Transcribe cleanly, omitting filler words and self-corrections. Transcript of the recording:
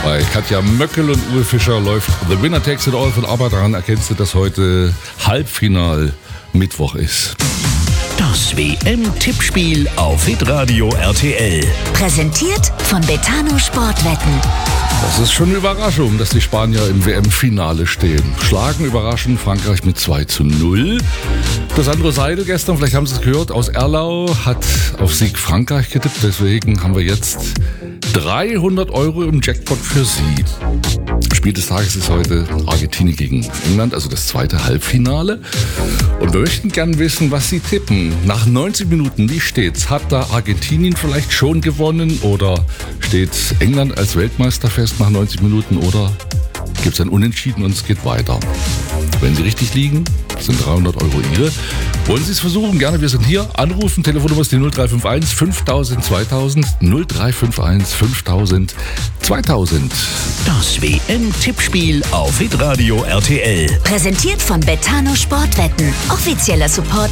Bei Katja Möckel und Uwe Fischer läuft The Winner Takes It All von ABBA. Daran erkennst du, dass heute Halbfinal Mittwoch ist. Das WM-Tippspiel auf Hitradio RTL. Präsentiert von Betano Sportwetten. Das ist schon eine Überraschung, dass die Spanier im WM-Finale stehen. Schlagen überraschend Frankreich mit 2:0. Das Sandro Seidel gestern, vielleicht haben Sie es gehört, aus Erlau hat auf Sieg Frankreich getippt. Deswegen haben wir jetzt 300 € im Jackpot für Sie. Spiel des Tages ist heute Argentinien gegen England, also das zweite Halbfinale. Und wir möchten gern wissen, was Sie tippen. Nach 90 Minuten, wie steht's? Hat da Argentinien vielleicht schon gewonnen oder steht England als Weltmeister fest nach 90 Minuten oder gibt es ein Unentschieden und es geht weiter? Wenn Sie richtig liegen, sind 300 € Ihre. Wollen Sie es versuchen? Gerne, wir sind hier. Anrufen, Telefonnummer ist die 0351 5000 2000, 0351 5000 2000. Das WM-Tippspiel auf Hitradio RTL. Präsentiert von Betano Sportwetten. Offizieller Supporter